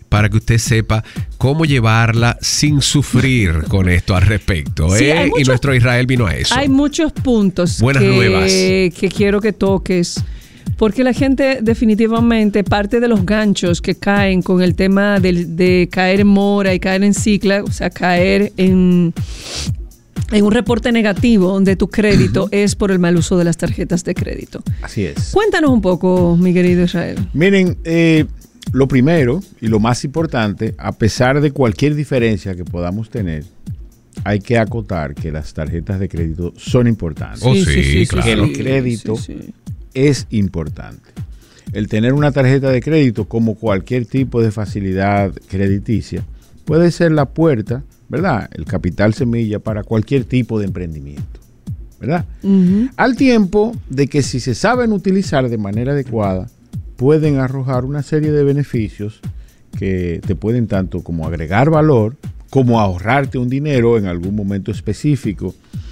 para que usted sepa cómo llevarla sin sufrir con esto al respecto. Sí, Y nuestro Israel vino a eso. Hay muchos puntos nuevas que quiero que toques. Porque la gente definitivamente, parte de los ganchos que caen con el tema de caer en mora y caer en cicla, o sea, caer en un reporte negativo de tu crédito es por el mal uso de las tarjetas de crédito. Así es. Cuéntanos un poco, mi querido Israel. Miren, lo primero y lo más importante, a pesar de cualquier diferencia que podamos tener, hay que acotar que las tarjetas de crédito son importantes. Claro. Que el crédito es importante. El tener una tarjeta de crédito, como cualquier tipo de facilidad crediticia, puede ser la puerta, ¿verdad? El capital semilla para cualquier tipo de emprendimiento, ¿verdad? Uh-huh. Al tiempo de que si se saben utilizar de manera adecuada, pueden arrojar una serie de beneficios que te pueden tanto como agregar valor, como ahorrarte un dinero en algún momento específico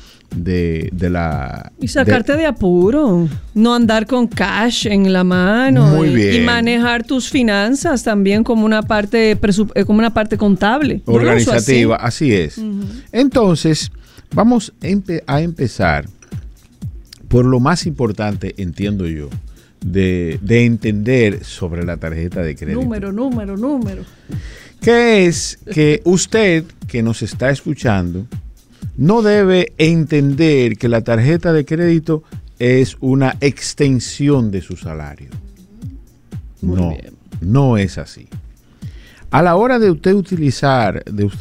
y sacarte de apuro, no andar con cash en la mano. Muy bien. Y manejar tus finanzas también como una parte contable, organizativa, así es. Uh-huh. Entonces, vamos a empezar por lo más importante, entiendo yo, de entender sobre la tarjeta de crédito. Número. Que es que usted que nos está escuchando no debe entender que la tarjeta de crédito es una extensión de su salario. No es así. A la hora de usted utilizar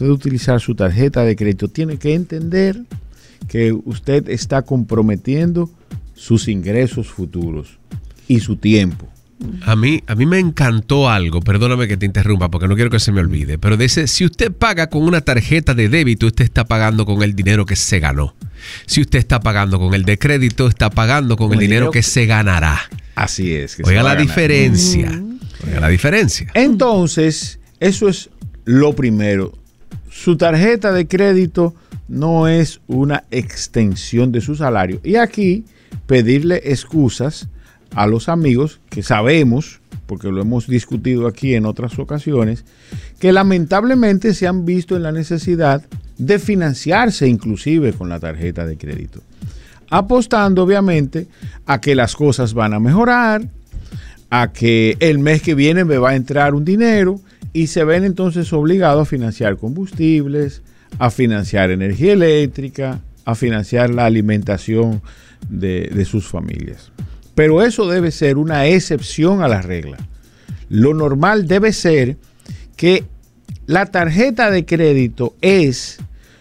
su tarjeta de crédito, tiene que entender que usted está comprometiendo sus ingresos futuros y su tiempo. A mí me encantó algo, perdóname que te interrumpa porque no quiero que se me olvide, pero dice, si usted paga con una tarjeta de débito, usted está pagando con el dinero que se ganó. Si usted está pagando con el de crédito, está pagando con el dinero que se ganará. Así es. Oiga la diferencia. Oiga la diferencia. Entonces, eso es lo primero. Su tarjeta de crédito no es una extensión de su salario. Y aquí, pedirle excusas a los amigos que sabemos, porque lo hemos discutido aquí en otras ocasiones, que lamentablemente se han visto en la necesidad de financiarse inclusive con la tarjeta de crédito, apostando obviamente a que las cosas van a mejorar, a que el mes que viene me va a entrar un dinero y se ven entonces obligados a financiar combustibles, a financiar energía eléctrica, a financiar la alimentación de sus familias. Pero eso debe ser una excepción a la regla. Lo normal debe ser que la tarjeta de crédito es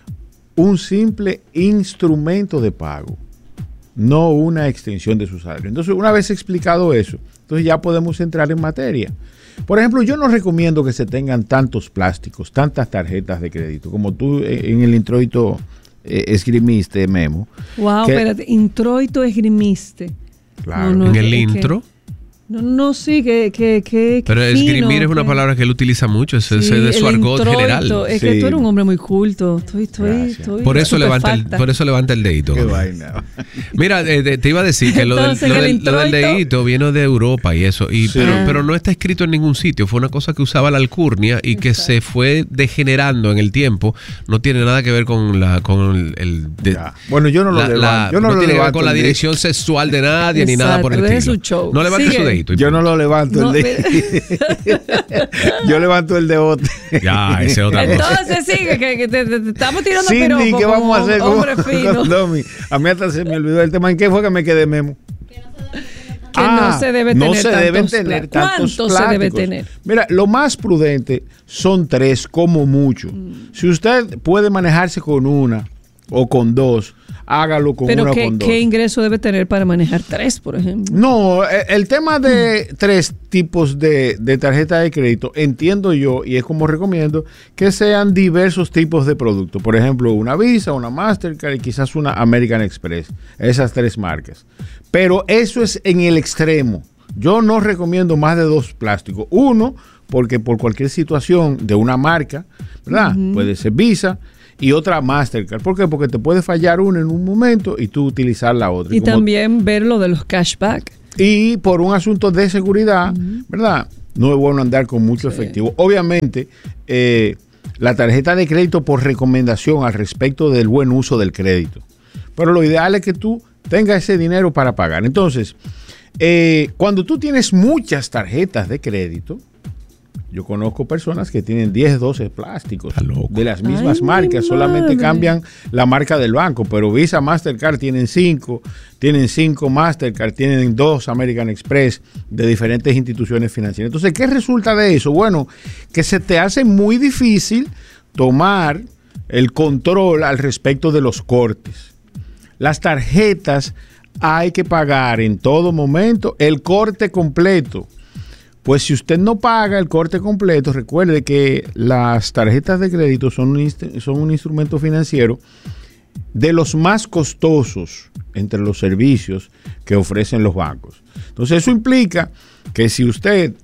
un simple instrumento de pago, no una extensión de su salario. Entonces, una vez explicado eso, entonces ya podemos entrar en materia. Por ejemplo, yo no recomiendo que se tengan tantos plásticos, tantas tarjetas de crédito, como tú en el introito esgrimiste, Memo. Wow, espérate, introito esgrimiste. Claro. No, en el intro. Sí, que pero esgrimir es una palabra que él utiliza mucho, es de su argot general. Es que tú eres un hombre muy culto. Estoy por eso levanta el dedito. Qué vaina. Mira, te iba a decir que lo del dedito viene de Europa y eso, pero no está escrito en ningún sitio. Fue una cosa que usaba la alcurnia y que se fue degenerando en el tiempo. No tiene nada que ver con el bueno, yo no lo levanto. No tiene que ver con la dirección sexual de nadie ni nada por el estilo. No levante su dedito. Yo no lo levanto el de yo levanto el de otro. Ya, ese es otra cosa. Entonces sigue, que te estamos tirando piropos. Cindy, ¿qué vamos a hacer hombre fino? A mí hasta se me olvidó el tema. ¿En qué fue que me quedé, Memo? Que no se debe tener tantos plásticos. ¿Cuánto se debe tener? Mira, lo más prudente son 3 como mucho. Si usted puede manejarse con una o con 2, hágalo con una o con 2. ¿Qué ingreso debe tener para manejar 3, por ejemplo? No, el tema de 3 tipos de tarjeta de crédito, entiendo yo, y es como recomiendo, que sean diversos tipos de productos. Por ejemplo, una Visa, una Mastercard y quizás una American Express. Esas 3 marcas. Pero eso es en el extremo. Yo no recomiendo más de 2 plásticos. Uno, porque por cualquier situación de una marca, ¿verdad? Puede ser Visa. Y otra Mastercard. ¿Por qué? Porque te puede fallar una en un momento y tú utilizar la otra. Y también ver lo de los cashback. Y por un asunto de seguridad, ¿verdad? no es bueno andar con mucho efectivo. Obviamente, la tarjeta de crédito por recomendación al respecto del buen uso del crédito. Pero lo ideal es que tú tengas ese dinero para pagar. Entonces, cuando tú tienes muchas tarjetas de crédito, yo conozco personas que tienen 10, 12 plásticos de las mismas marcas, solamente cambian la marca del banco, pero Visa, Mastercard tienen 5 Mastercard, tienen 2 American Express de diferentes instituciones financieras. Entonces, ¿qué resulta de eso? Bueno, que se te hace muy difícil tomar el control al respecto de los cortes. Las tarjetas hay que pagar en todo momento el corte completo. Pues si usted no paga el corte completo, recuerde que las tarjetas de crédito son un instrumento financiero de los más costosos entre los servicios que ofrecen los bancos. Entonces eso implica que si usted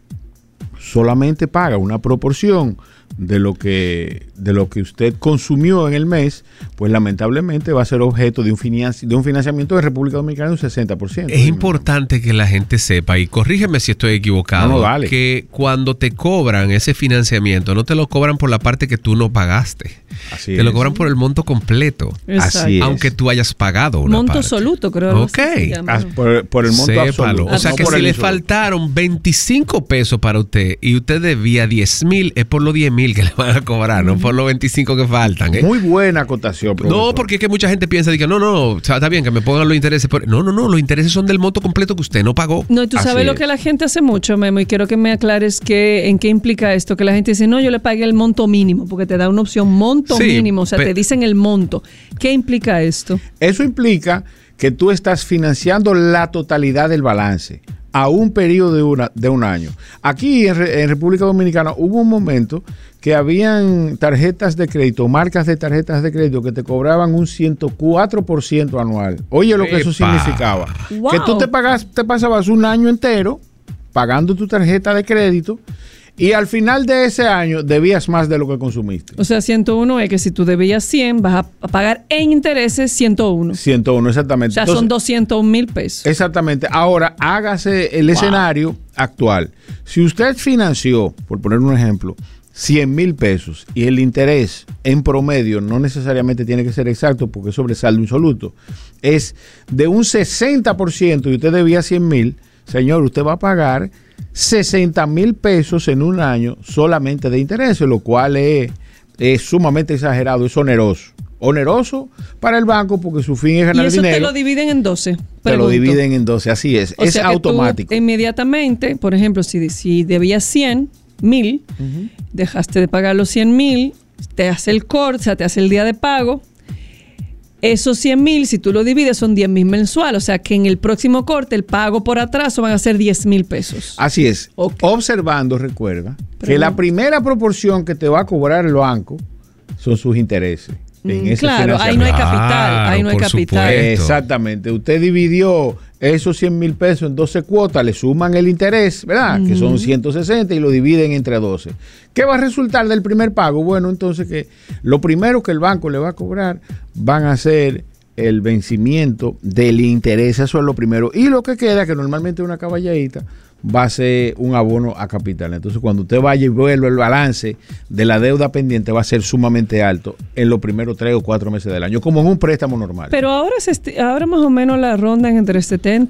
solamente paga una proporción de lo que usted consumió en el mes, pues lamentablemente va a ser objeto de un financiamiento de República Dominicana de un 60%. Es importante que la gente sepa, y corrígeme si estoy equivocado, dale. Que cuando te cobran ese financiamiento, no te lo cobran por la parte que tú no pagaste. Así te lo cobran por el monto completo. Exacto. Así es. Aunque tú hayas pagado una monto parte. absoluto, creo. Ok. Por el monto Sépalo. absoluto. O sea no que por si el le insoluto. faltaron 25 pesos para usted y usted debía 10,000, es por los 10,000 que le van a cobrar, no por los 25 que faltan. Muy buena acotación, profesor. No, porque es que mucha gente piensa que no, está bien que me pongan los intereses. No, los intereses son del monto completo que usted no pagó. No, y tú sabes lo que la gente hace mucho, Memo, y quiero que me aclares en qué implica esto, que la gente dice, no, yo le pagué el monto mínimo, porque te da una opción monto mínimo, o sea, te dicen el monto. ¿Qué implica esto? Eso implica que tú estás financiando la totalidad del balance a un periodo de un año. Aquí en República Dominicana hubo un momento que habían tarjetas de crédito, marcas de tarjetas de crédito que te cobraban un 104% anual. Oye, lo que eso significaba. Wow. Que tú te pasabas un año entero pagando tu tarjeta de crédito y al final de ese año debías más de lo que consumiste. O sea, 101 es que si tú debías 100, vas a pagar en intereses 101. 101, exactamente. O sea, Entonces, son 201,000 pesos. Exactamente. Ahora, hágase el escenario actual. Si usted financió, por poner un ejemplo, 100,000 pesos y el interés en promedio no necesariamente tiene que ser exacto porque es sobre saldo insoluto, es de un 60% y usted debía 100,000, señor, usted va a pagar 60,000 pesos en un año solamente de intereses, lo cual es sumamente exagerado, es oneroso. Oneroso para el banco porque su fin es ganar dinero. Y eso te lo dividen en 12. Te lo dividen en 12, así es. O es sea que automático. Tú inmediatamente, por ejemplo, si debías 100,000, dejaste de pagar los 100,000, te hace el corte, o sea, te hace el día de pago. Esos 100,000, si tú lo divides, son 10,000 mensual. O sea que en el próximo corte, el pago por atraso van a ser 10,000 pesos. Así es. Okay. Observando, recuerda que la primera proporción que te va a cobrar el banco son sus intereses. Claro, ahí no hay capital. Ahí no hay capital. Exactamente. Usted dividió esos 100,000 pesos en 12 cuotas, le suman el interés, ¿verdad? Que son 160 y lo dividen entre 12. ¿Qué va a resultar del primer pago? Bueno, entonces que lo primero que el banco le va a cobrar van a ser el vencimiento del interés. Eso es lo primero. Y lo que queda, que normalmente es una caballadita, va a ser un abono a capital. Entonces, cuando usted vaya y vuelva el balance de la deuda pendiente, va a ser sumamente alto en los primeros 3 o 4 meses del año, como en un préstamo normal. Pero ahora más o menos la ronda entre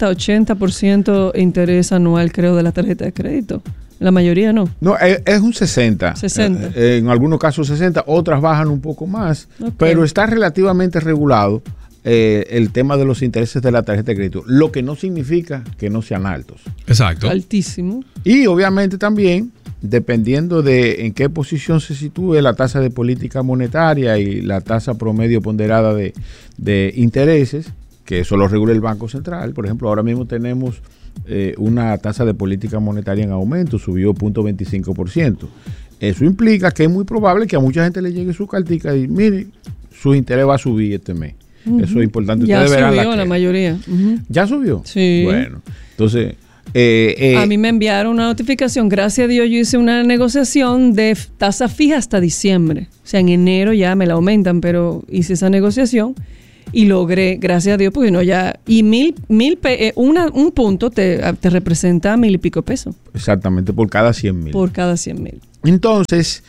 70-80% interés anual, creo, de la tarjeta de crédito. La mayoría no. No, es un 60. 60. En algunos casos 60, otras bajan un poco más, Okay. pero está relativamente regulado el tema de los intereses de la tarjeta de crédito, lo que no significa que no sean altos. Exacto. Altísimo. Y obviamente también, dependiendo de en qué posición se sitúe la tasa de política monetaria y la tasa promedio ponderada de intereses, que eso lo regula el Banco Central. Por ejemplo, ahora mismo tenemos una tasa de política monetaria en aumento, subió 0.25%. Eso implica que es muy probable que a mucha gente le llegue su cartica y mire, su interés va a subir este mes. Eso es importante. Ya Ustedes verán subió la mayoría. ¿Ya subió? Sí. Bueno, entonces... a mí me enviaron una notificación. Gracias a Dios yo hice una negociación de tasa fija hasta diciembre. O sea, en enero ya me la aumentan, pero hice esa negociación y logré, gracias a Dios, porque no ya, y un punto te representa 1,000 y pico pesos. Exactamente, por cada 100,000. Por cada 100,000. Entonces,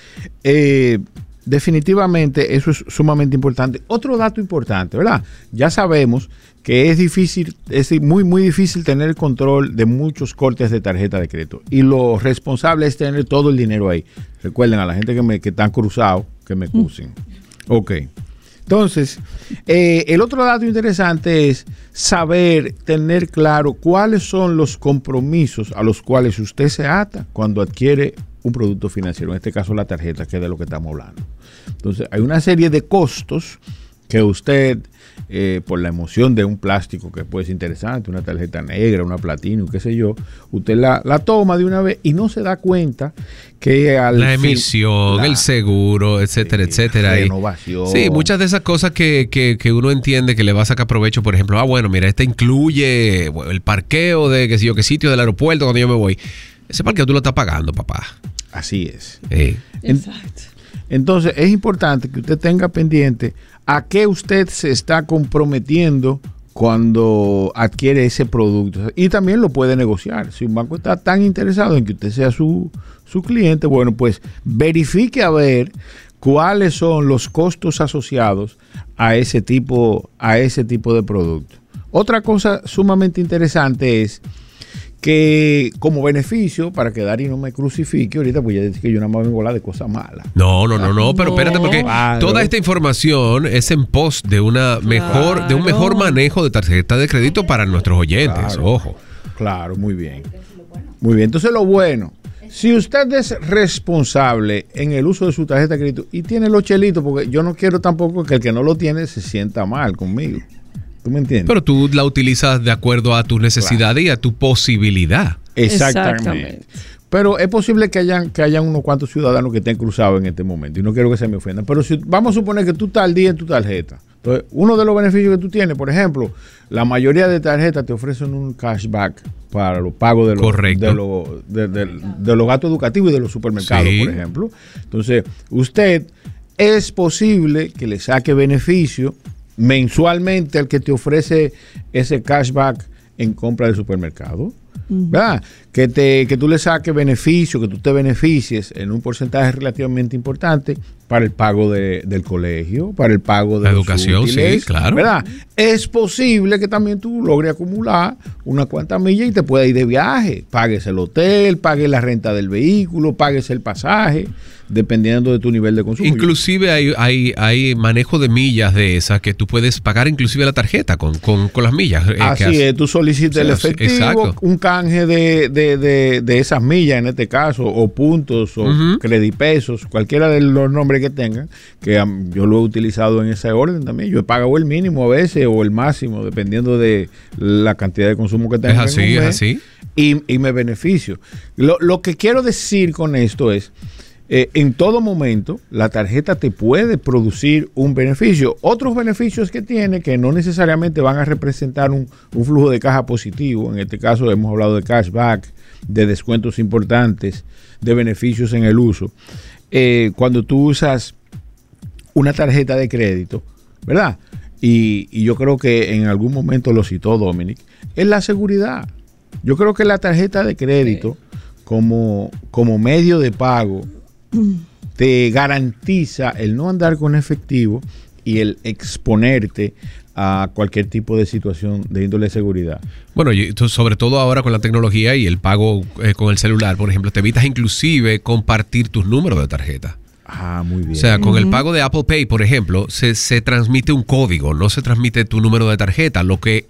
definitivamente eso es sumamente importante. Otro dato importante, ¿verdad? Ya sabemos que es difícil, es muy, muy difícil tener el control de muchos cortes de tarjeta de crédito. Y lo responsable es tener todo el dinero ahí. Recuerden a la gente que están cruzados, que me excusen. Ok. Entonces, el otro dato interesante es saber, tener claro cuáles son los compromisos a los cuales usted se ata cuando adquiere un producto financiero, en este caso la tarjeta, que es de lo que estamos hablando. Entonces, hay una serie de costos que usted, por la emoción de un plástico que puede ser interesante, una tarjeta negra, una platino, qué sé yo, usted la toma de una vez y no se da cuenta que la emisión, el seguro, etcétera, etcétera. Renovación. Sí, muchas de esas cosas que uno entiende que le va a sacar provecho, por ejemplo, bueno, mira, incluye el parqueo de, qué sé yo, qué sitio del aeropuerto cuando yo me voy. Ese parqueo tú lo estás pagando, papá. Así es. Exacto. Entonces, es importante que usted tenga pendiente a qué usted se está comprometiendo cuando adquiere ese producto. Y también lo puede negociar. Si un banco está tan interesado en que usted sea su cliente, bueno, pues verifique a ver cuáles son los costos asociados a ese tipo de producto. Otra cosa sumamente interesante es que como beneficio, para que Dari no me crucifique ahorita, pues ya decir que yo nada más vengo a hablar de cosas malas. No, pero espérate, porque toda esta información es en pos de un mejor manejo de tarjeta de crédito para nuestros oyentes, ojo. Claro, muy bien. Muy bien, entonces lo bueno, si usted es responsable en el uso de su tarjeta de crédito y tiene los chelitos, porque yo no quiero tampoco que el que no lo tiene se sienta mal conmigo. ¿Tú me entiendes? Pero tú la utilizas de acuerdo a tus necesidades y a tu posibilidad. Exactamente. Pero es posible que hayan unos cuantos ciudadanos que estén cruzados en este momento y no quiero que se me ofendan. Pero si vamos a suponer que tú estás al día en tu tarjeta. Entonces, uno de los beneficios que tú tienes, por ejemplo, la mayoría de tarjetas te ofrecen un cashback para los pagos de los gastos educativos y de los supermercados, por ejemplo. Entonces, usted es posible que le saque beneficio mensualmente al que te ofrece ese cashback en compra del supermercado, ¿verdad? Que tú le saques beneficio, que tú te beneficies en un porcentaje relativamente importante para el pago del colegio, para el pago de la educación, útiles, sí, claro. ¿Verdad? Es posible que también tú logres acumular unas cuantas millas y te puedas ir de viaje. Pagues el hotel, pagues la renta del vehículo, pagues el pasaje, dependiendo de tu nivel de consumo. Inclusive hay manejo de millas de esas que tú puedes pagar inclusive la tarjeta con las millas. Así es, tú solicitas el efectivo, un canje de esas millas en este caso, o puntos, o credipesos, cualquiera de los nombres que tengan, que yo lo he utilizado en ese orden también. Yo he pagado el mínimo a veces o el máximo, dependiendo de la cantidad de consumo que tenga. Es así. Y me beneficio. Lo que quiero decir con esto es, en todo momento, la tarjeta te puede producir un beneficio. Otros beneficios que tiene, que no necesariamente van a representar un flujo de caja positivo. En este caso hemos hablado de cashback, de descuentos importantes, de beneficios en el uso. Cuando tú usas una tarjeta de crédito, ¿verdad? Y yo creo que en algún momento lo citó Dominic, es la seguridad. Yo creo que la tarjeta de crédito como medio de pago te garantiza el no andar con efectivo y el exponerte a cualquier tipo de situación de índole de seguridad. Bueno, sobre todo ahora con la tecnología y el pago con el celular, por ejemplo, te evitas inclusive compartir tus números de tarjeta. Ah, muy bien. O sea, con el pago de Apple Pay, por ejemplo, se transmite un código, no se transmite tu número de tarjeta, lo que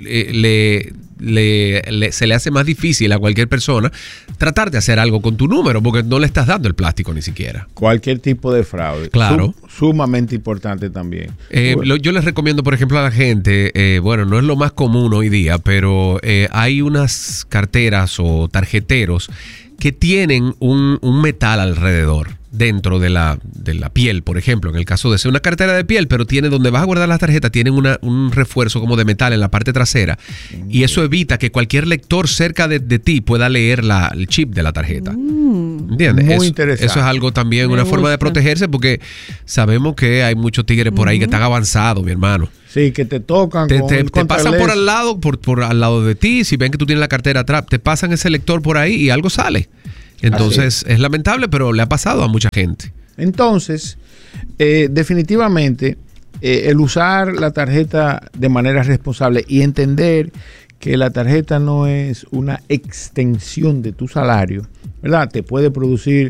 se le hace más difícil a cualquier persona tratar de hacer algo con tu número, porque no le estás dando el plástico ni siquiera. Cualquier tipo de fraude. Claro. Sumamente importante también. Yo les recomiendo, por ejemplo, a la gente, bueno, no es lo más común hoy día, pero hay unas carteras o tarjeteros que tienen un metal alrededor. dentro de la piel, por ejemplo, en el caso de ser una cartera de piel, pero tiene donde vas a guardar las tarjetas, tienen un refuerzo como de metal en la parte trasera, y eso evita que cualquier lector cerca de ti pueda leer el chip de la tarjeta. ¿Entiendes? Muy interesante. Eso es algo también, una forma de protegerse, porque sabemos que hay muchos tigres por ahí que están avanzados, mi hermano. Sí, que te tocan. Te pasan por al lado, por al lado de ti. Si ven que tú tienes la cartera atrás, te pasan ese lector por ahí y algo sale. Entonces es lamentable, pero le ha pasado a mucha gente. Entonces, definitivamente, el usar la tarjeta de manera responsable y entender que la tarjeta no es una extensión de tu salario, ¿verdad? Te puede producir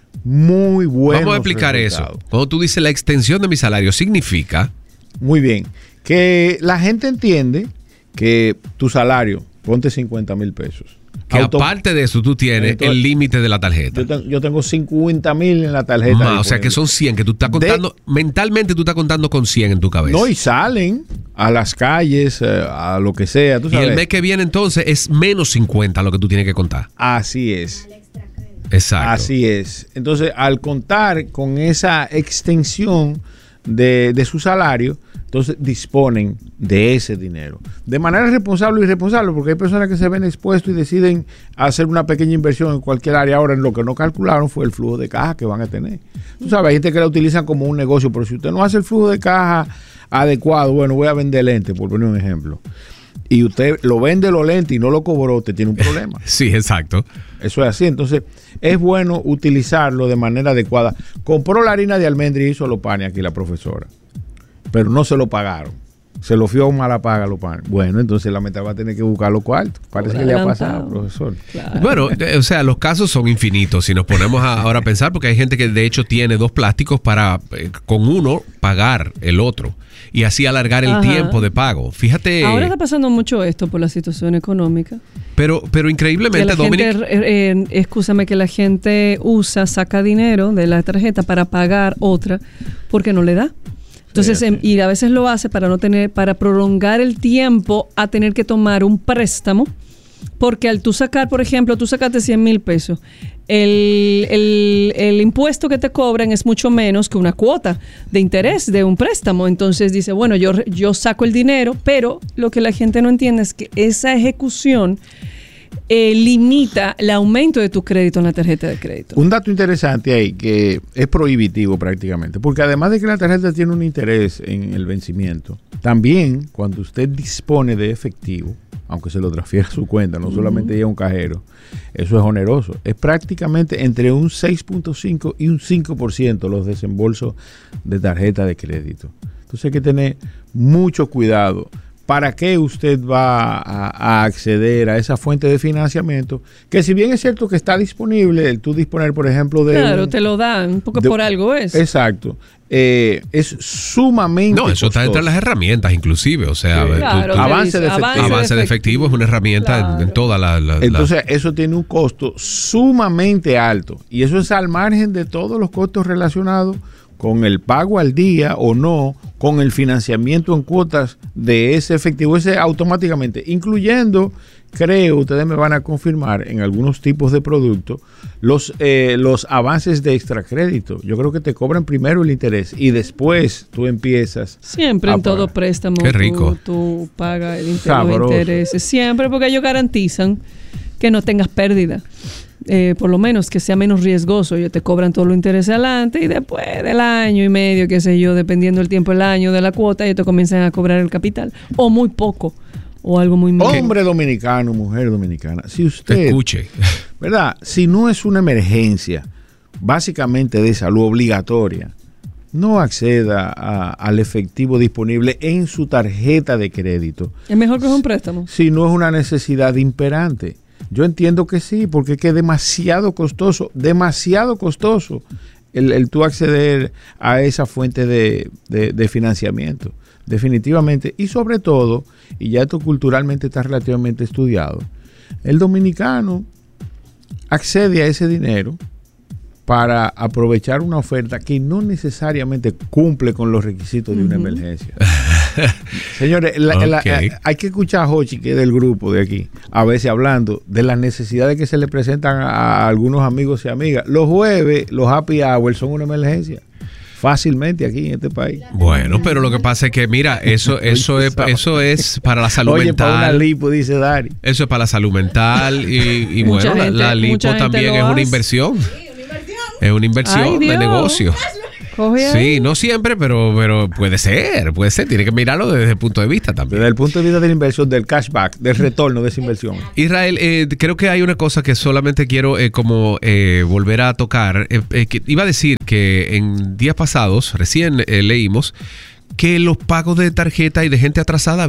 muy buenos Vamos a explicar resultados. eso. Cuando tú dices la extensión de mi salario, significa... Muy bien. Que la gente entiende que tu salario, ponte 50 mil pesos. Que aparte de eso, tú tienes el límite de la tarjeta. Yo tengo 50 mil en la tarjeta. O sea que son 100 que tú estás contando. Mentalmente tú estás contando con 100 en tu cabeza. No, y salen a las calles, a lo que sea. ¿Tú sabes? Y el mes que viene entonces es menos 50 lo que tú tienes que contar. Así es. Exacto. Así es. Entonces, al contar con esa extensión de su salario, entonces disponen de ese dinero de manera responsable o irresponsable, porque hay personas que se ven expuestos y deciden hacer una pequeña inversión en cualquier área. Ahora, en lo que no calcularon fue el flujo de caja que van a tener. Tú sabes, hay gente que la utilizan como un negocio, pero si usted no hace el flujo de caja adecuado, bueno, voy a vender lentes, por poner un ejemplo, y usted lo vende los lentes y no lo cobró, usted tiene un problema. Sí, exacto. Eso es así. Entonces, es bueno utilizarlo de manera adecuada. Compró la harina de almendra y hizo los panes aquí la profesora, pero no se lo pagaron. Se lo fió a mala paga los panes. Bueno, entonces la meta va a tener que buscar los cuartos. Parece que le ha pasado, profesor. Claro. Bueno, o sea, los casos son infinitos. Si nos ponemos ahora a pensar, porque hay gente que de hecho tiene dos plásticos para con uno pagar el otro y así alargar el tiempo de pago. Fíjate. Ahora está pasando mucho esto por la situación económica. Pero increíblemente, Dominic. Escúchame, que la gente saca dinero de la tarjeta para pagar otra porque no le da. Entonces, y a veces lo hace para prolongar el tiempo a tener que tomar un préstamo, porque al tú sacar, por ejemplo, tú sacaste 100,000 pesos, el impuesto que te cobran es mucho menos que una cuota de interés de un préstamo. Entonces dice, bueno, yo saco el dinero, pero lo que la gente no entiende es que esa ejecución limita el aumento de tu crédito en la tarjeta de crédito. Un dato interesante ahí que es prohibitivo prácticamente, porque además de que la tarjeta tiene un interés en el vencimiento, también cuando usted dispone de efectivo, aunque se lo transfiera a su cuenta, no solamente a un cajero, eso es oneroso. Es prácticamente entre un 6.5 y un 5% los desembolsos de tarjeta de crédito. Entonces hay que tener mucho cuidado. ¿Para qué usted va a acceder a esa fuente de financiamiento? Que si bien es cierto que está disponible, el tú disponer, por ejemplo, de... Claro, te lo dan, un poco por algo es. Exacto. Es sumamente eso está entre las herramientas, inclusive. O sea, claro, avance de efectivo es una herramienta en toda la... Entonces, eso tiene un costo sumamente alto. Y eso es al margen de todos los costos relacionados con el pago al día o no, con el financiamiento en cuotas de ese efectivo, ese automáticamente, incluyendo, creo, ustedes me van a confirmar, en algunos tipos de productos, los avances de extra crédito. Yo creo que te cobran primero el interés y después tú empiezas. Siempre en todo préstamo. Qué rico. Tú pagas el interés. Siempre, porque ellos garantizan que no tengas pérdida. Por lo menos que sea menos riesgoso. Ellos te cobran todo lo interés adelante y después del año y medio, qué sé yo, dependiendo del tiempo del año de la cuota, ellos te comienzan a cobrar el capital o muy poco o algo muy mínimo. Hombre dominicano, mujer dominicana, si usted escuche, ¿verdad? Si no es una emergencia básicamente de salud obligatoria, no acceda al efectivo disponible en su tarjeta de crédito. Es mejor que es un préstamo. Si no es una necesidad imperante. Yo entiendo que sí, porque es que es demasiado costoso el tú acceder a esa fuente de financiamiento, definitivamente. Y sobre todo, y ya esto culturalmente está relativamente estudiado, el dominicano accede a ese dinero para aprovechar una oferta que no necesariamente cumple con los requisitos de una emergencia. Señores, Okay. hay que escuchar a Jochi, que es del grupo de aquí, a veces hablando de las necesidades que se le presentan a algunos amigos y amigas. Los jueves, los happy hours son una emergencia. Fácilmente aquí en este país. Bueno, pero lo que pasa es que, mira, eso es para la salud Oye, mental. para una lipo, dice Dari. Eso es para la salud mental y Mucha bueno, gente- la lipo mucha gente también lo es una hace. inversión. Es una Ay, inversión de Dios. negocio. Coge ahí. Sí, no siempre, pero puede ser. Tiene que mirarlo desde el punto de vista también. Desde el punto de vista de la inversión, del cashback, del retorno de esa inversión. Israel, creo que hay una cosa que solamente quiero volver a tocar. Que iba a decir que en días pasados, recién leímos que los pagos de tarjeta y de gente atrasada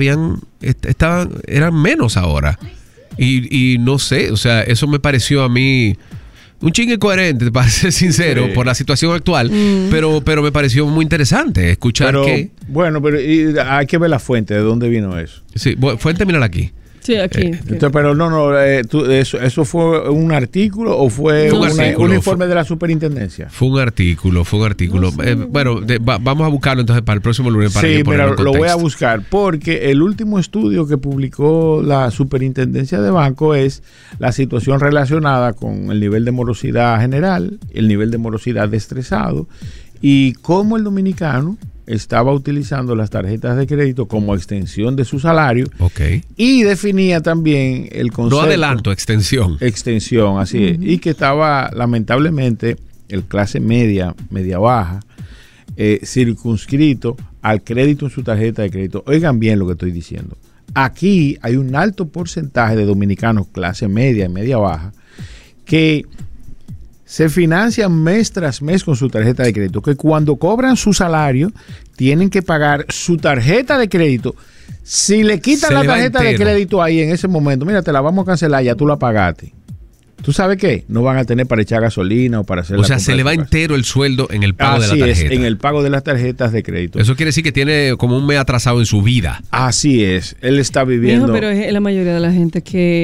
eran menos ahora. Y no sé, o sea, eso me pareció a mí un chingue coherente, para ser sincero, Sí. por la situación actual, pero me pareció muy interesante escuchar Pero, que... bueno, pero hay que ver la fuente, de dónde vino eso. Sí, fuente, mírala aquí. Sí, aquí. Entonces, pero ¿eso fue un artículo o fue No, un informe de la superintendencia? Fue un artículo. Bueno, vamos a buscarlo entonces para el próximo lunes. Para Sí, yo ponerlo pero en lo voy a contexto. buscar porque el último estudio que publicó la superintendencia de banco es la situación relacionada con el nivel de morosidad general, el nivel de morosidad de estresado y cómo el dominicano estaba utilizando las tarjetas de crédito como extensión de su salario. Ok. Y definía también el concepto. No adelanto, extensión. Extensión, así es. Y que estaba, lamentablemente, el clase media, media baja, circunscrito al crédito en su tarjeta de crédito. Oigan bien lo que estoy diciendo. Aquí hay un alto porcentaje de dominicanos, clase media y media baja, que se financian mes tras mes con su tarjeta de crédito, que cuando cobran su salario tienen que pagar su tarjeta de crédito. Si le quitan Se la le va tarjeta de entero. crédito ahí en ese momento, mira, te la vamos a cancelar, ya tú la pagaste. ¿Tú sabes qué? No van a tener para echar gasolina o para hacer O la sea, compra se de le su va casa. entero el sueldo en el pago Así de la es, tarjeta. en el pago de las tarjetas de crédito. Eso quiere decir que tiene como un mes atrasado en su vida. Así es, él está viviendo. Mijo, pero es la mayoría de la gente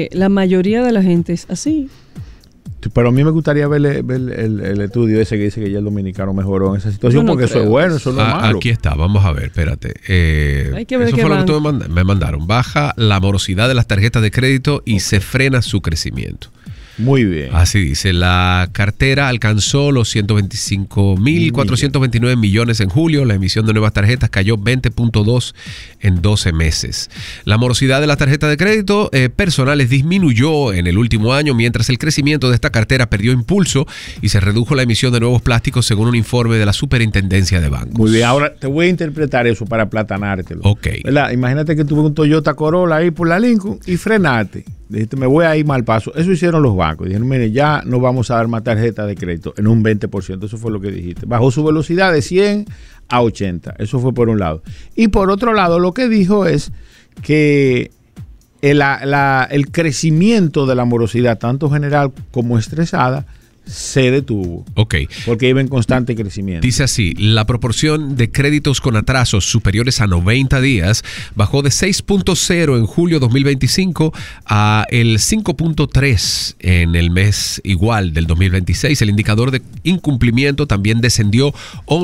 es así. Pero a mí me gustaría ver el estudio ese que dice que ya el dominicano mejoró en esa situación, Yo no porque eso creo. es bueno, eso no es malo. Aquí está, vamos a ver, espérate. Hay que ver eso qué fue lo que banco. tú me mandaron. Baja la morosidad de las tarjetas de crédito y se frena su crecimiento. Muy bien. Así dice, la cartera alcanzó los 125.429 millones en julio, la emisión de nuevas tarjetas cayó 20.2 en 12 meses. La morosidad de las tarjetas de crédito personales disminuyó en el último año, mientras el crecimiento de esta cartera perdió impulso y se redujo la emisión de nuevos plásticos según un informe de la Superintendencia de Bancos. Muy bien, ahora te voy a interpretar eso para platanártelo. Ok. ¿Verdad? Imagínate que tuve un Toyota Corolla ahí por la Lincoln y frenaste. Dijiste, me voy a ir mal paso. Eso hicieron los bancos. Dijeron, mire, ya no vamos a dar más tarjeta de crédito en un 20%. Eso fue lo que dijiste. Bajó su velocidad de 100 a 80. Eso fue por un lado. Y por otro lado, lo que dijo es que el crecimiento de la morosidad, tanto general como estresada, se detuvo. Ok. Porque iba en constante crecimiento. Dice así, la proporción de créditos con atrasos superiores a 90 días bajó de 6.0 en julio 2025 a el 5.3 en el mes igual del 2026. El indicador de incumplimiento también descendió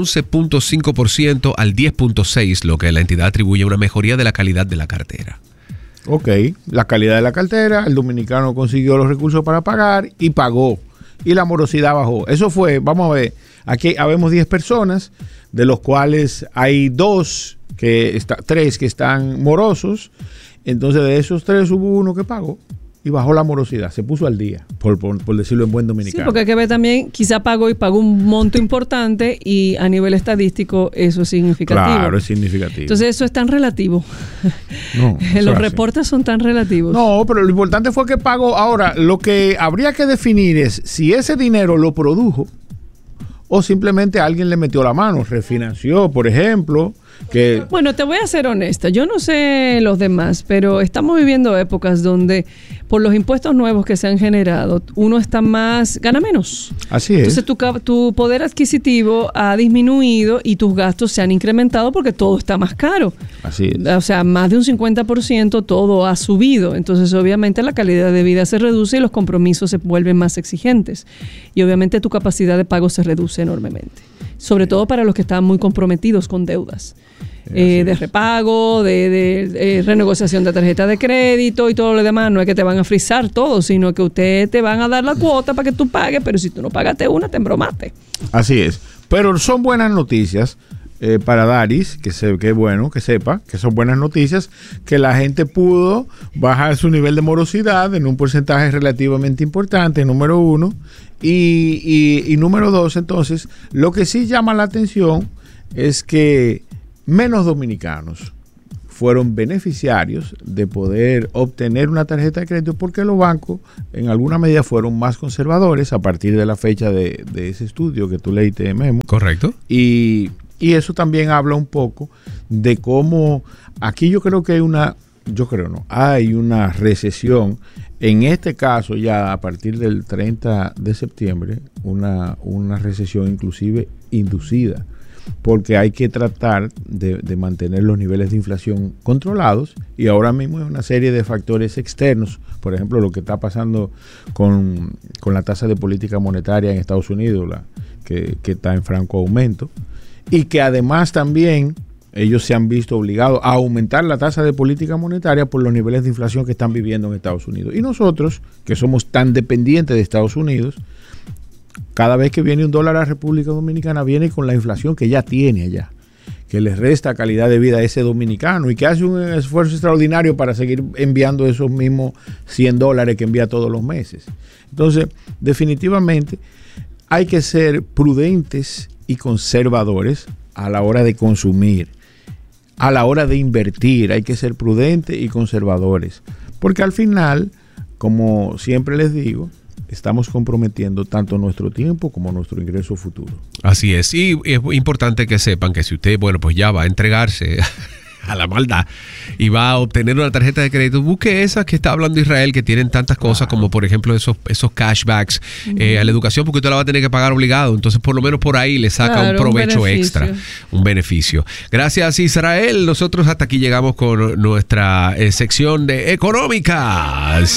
11.5% al 10.6, lo que la entidad atribuye a una mejoría de la calidad de la cartera. Ok, la calidad de la cartera, el dominicano consiguió los recursos para pagar y pagó. Y la morosidad bajó. Eso fue, vamos a ver, aquí habemos 10 personas, de los cuales hay 3 que están morosos. Entonces de esos 3 hubo uno que pagó y bajó la morosidad, se puso al día, por decirlo en buen Sí, dominicano. porque hay que ver también, quizá pagó un monto importante y a nivel estadístico eso es significativo. Claro, es significativo. Entonces eso es tan relativo. No, eso es Los así. reportes son tan relativos. No, pero lo importante fue que pagó. Ahora, lo que habría que definir es si ese dinero lo produjo o simplemente alguien le metió la mano, refinanció, por ejemplo, que... Bueno, te voy a ser honesta, yo no sé los demás, pero estamos viviendo épocas donde por los impuestos nuevos que se han generado, uno está gana menos. Así es. Entonces tu poder adquisitivo ha disminuido y tus gastos se han incrementado porque todo está más caro. Así es. O sea, más de un 50% todo ha subido. Entonces, obviamente, la calidad de vida se reduce y los compromisos se vuelven más exigentes. Y obviamente tu capacidad de pago se reduce enormemente. sobre todo para los que están muy comprometidos con deudas. De repago, de renegociación de tarjeta de crédito y todo lo demás. No es que te van a frizar todo, sino que ustedes te van a dar la cuota para que tú pagues, pero si tú no pagaste una, te embromaste. Así es. Pero son buenas noticias para Daris, que bueno que sepa que son buenas noticias, que la gente pudo bajar su nivel de morosidad en un porcentaje relativamente importante, número uno. Y número dos, entonces, lo que sí llama la atención es que menos dominicanos fueron beneficiarios de poder obtener una tarjeta de crédito porque los bancos en alguna medida fueron más conservadores a partir de la fecha de ese estudio que tú leíste, Memo. Correcto. Y eso también habla un poco de cómo aquí yo creo que hay una recesión. En este caso ya a partir del 30 de septiembre, una recesión inclusive inducida, porque hay que tratar de mantener los niveles de inflación controlados y ahora mismo hay una serie de factores externos, por ejemplo lo que está pasando con la tasa de política monetaria en Estados Unidos, que está en franco aumento, y que además también ellos se han visto obligados a aumentar la tasa de política monetaria por los niveles de inflación que están viviendo en Estados Unidos. Y nosotros, que somos tan dependientes de Estados Unidos, cada vez que viene un dólar a la República Dominicana viene con la inflación que ya tiene allá, que les resta calidad de vida a ese dominicano y que hace un esfuerzo extraordinario para seguir enviando esos mismos $100 que envía todos los meses. Entonces, definitivamente hay que ser prudentes y conservadores a la hora de consumir, a la hora de invertir. Hay que ser prudentes y conservadores, porque al final, como siempre les digo, estamos comprometiendo tanto nuestro tiempo como nuestro ingreso futuro. Así es. Y es importante que sepan que si usted, pues ya va a entregarse a la maldad y va a obtener una tarjeta de crédito, busque esas que está hablando Israel, que tienen tantas cosas como por ejemplo esos cashbacks a la educación, porque usted la va a tener que pagar obligado. Entonces por lo menos por ahí le saca un provecho extra, un beneficio. Gracias, Israel. Nosotros hasta aquí llegamos con nuestra sección de económicas.